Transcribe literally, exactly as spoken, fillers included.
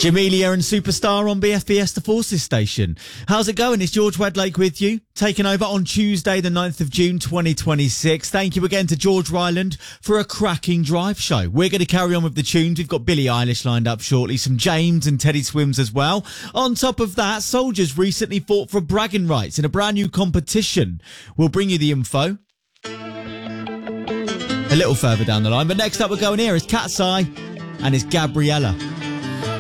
Jamelia and Superstar on B F B S The Forces station. How's it going? It's George Wedlake with you, taking over on Tuesday the ninth of June twenty twenty-six. Thank you again to George Ryland for a cracking drive show. We're going to carry on with the tunes. We've got Billie Eilish lined up shortly, some James and Teddy Swims as well. On top of that, Soldiers recently fought for bragging rights in a brand new competition. We'll bring you the info a little further down the line. But next up, we're going here is Cat's Eye and it's Gabriella.